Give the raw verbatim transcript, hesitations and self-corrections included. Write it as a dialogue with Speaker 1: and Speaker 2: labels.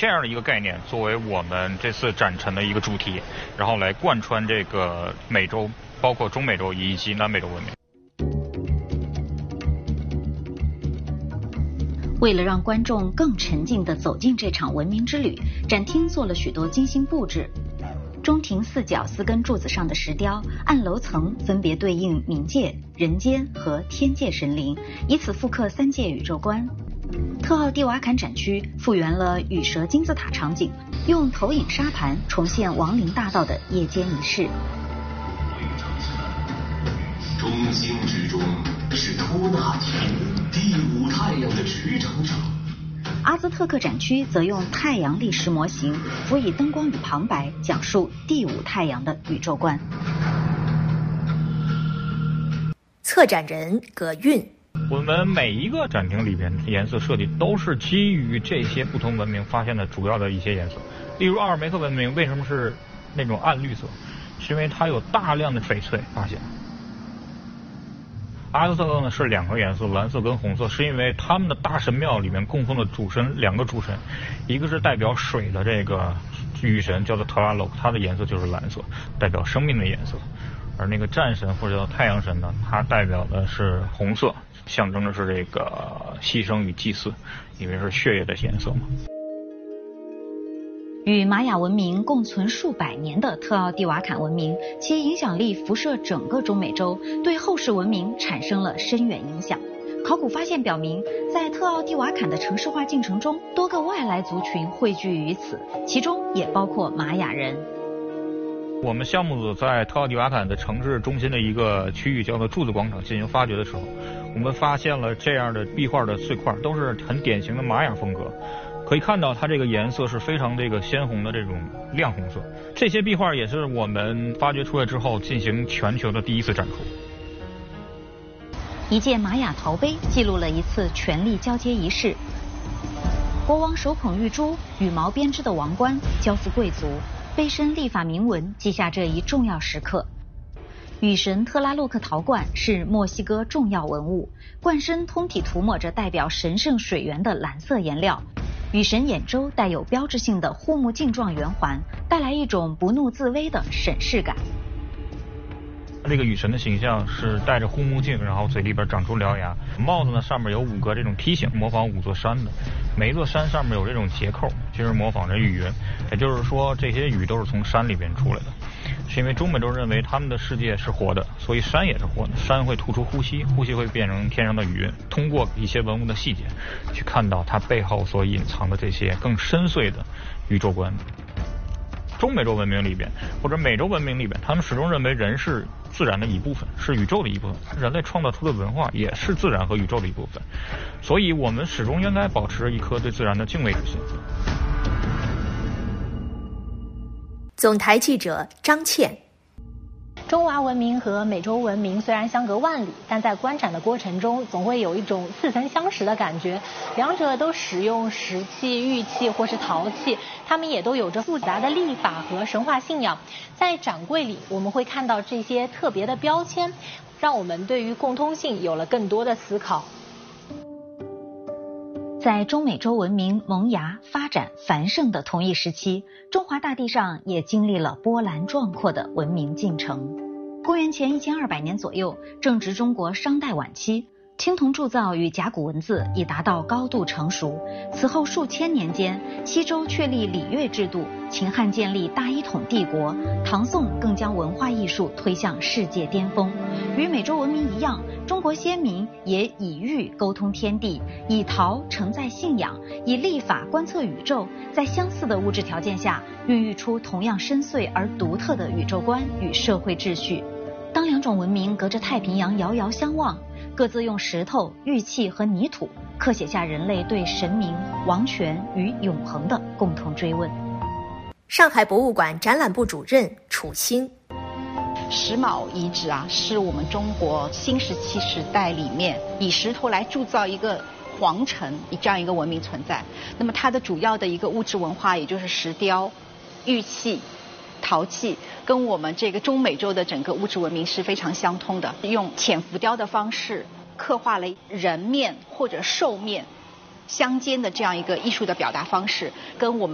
Speaker 1: 样的一个概念作为我们这次展陈的一个主题，然后来贯穿这个美洲，包括中美洲以及南美洲文明。
Speaker 2: 为了让观众更沉浸地走进这场文明之旅，展厅做了许多精心布置。中庭四角四根柱子上的石雕，按楼层分别对应冥界、人间和天界神灵，以此复刻三界宇宙观。特奥蒂瓦坎展区复原了羽蛇金字塔场景，用投影沙盘重现亡灵大道的夜间仪式。
Speaker 3: 中心之中是托纳提，第五太阳的执掌者。
Speaker 2: 阿兹特克展区则用太阳历史模型辅以灯光与旁白，讲述第五太阳的宇宙观。
Speaker 4: 策展人葛韵，
Speaker 1: 我们每一个展厅里边颜色设计都是基于这些不同文明发现的主要的一些颜色。例如奥尔梅克文明为什么是那种暗绿色，是因为它有大量的翡翠发现。阿兹特克呢是两个颜色，蓝色跟红色，是因为他们的大神庙里面供奉的主神两个主神，一个是代表水的这个雨神叫做特拉洛，它的颜色就是蓝色，代表生命的颜色。而那个战神或者叫太阳神呢，它代表的是红色，象征的是这个牺牲与祭祀，因为是血液的颜色嘛。
Speaker 2: 与玛雅文明共存数百年的特奥蒂瓦坎文明，其影响力辐射整个中美洲，对后世文明产生了深远影响。考古发现表明，在特奥蒂瓦坎的城市化进程中，多个外来族群汇聚于此，其中也包括玛雅人。
Speaker 1: 我们项目组在特奥蒂瓦坎的城市中心的一个区域叫做柱子广场进行发掘的时候，我们发现了这样的壁画的碎块，都是很典型的玛雅风格。可以看到它这个颜色是非常这个鲜红的这种亮红色。这些壁画也是我们发掘出来之后进行全球的第一次展出。
Speaker 2: 一件玛雅陶杯记录了一次权力交接仪式，国王手捧玉珠，羽毛编织的王冠交付贵族，杯身立法铭文记下这一重要时刻。雨神特拉洛克陶罐是墨西哥重要文物，罐身通体涂抹着代表神圣水源的蓝色颜料。雨神眼周带有标志性的护目镜状圆环，带来一种不怒自威的审视感。
Speaker 1: 这个雨神的形象是戴着护目镜，然后嘴里边长出獠牙，帽子呢上面有五个这种梯形，模仿五座山的，每一座山上面有这种结扣，就是模仿着雨云，也就是说这些雨都是从山里边出来的。是因为中美洲认为他们的世界是活的，所以山也是活的，山会吐出呼吸，呼吸会变成天上的雨云。通过一些文物的细节去看到它背后所隐藏的这些更深邃的宇宙观。中美洲文明里边或者美洲文明里边，他们始终认为人是自然的一部分，是宇宙的一部分，人类创造出的文化也是自然和宇宙的一部分，所以我们始终应该保持一颗对自然的敬畏之心。
Speaker 4: 总台记者张倩。
Speaker 5: 中华文明和美洲文明虽然相隔万里，但在观展的过程中总会有一种似曾相识的感觉。两者都使用石器、玉器或是陶器，它们也都有着复杂的历法和神话信仰。在展柜里，我们会看到这些特别的标签，让我们对于共通性有了更多的思考。
Speaker 2: 在中美洲文明萌芽、发展、繁盛的同一时期，中华大地上也经历了波澜壮阔的文明进程。公元前一千二百年左右，正值中国商代晚期，青铜铸造与甲骨文字已达到高度成熟。此后数千年间，西周确立礼乐制度，秦汉建立大一统帝国，唐宋更将文化艺术推向世界巅峰。与美洲文明一样，中国先民也以玉沟通天地，以陶承载信仰，以历法观测宇宙，在相似的物质条件下，孕育出同样深邃而独特的宇宙观与社会秩序。当两种文明隔着太平洋遥遥相望，各自用石头、玉器和泥土刻写下人类对神明、王权与永恒的共同追问。
Speaker 4: 上海博物馆展览部主任楚欣。
Speaker 6: 石峁遗址啊，是我们中国新石器时代里面以石头来铸造一个皇城这样一个文明存在。那么它的主要的一个物质文化，也就是石雕、玉器、陶器，跟我们这个中美洲的整个物质文明是非常相通的。用浅浮雕的方式刻画了人面或者兽面相间的这样一个艺术的表达方式，跟我们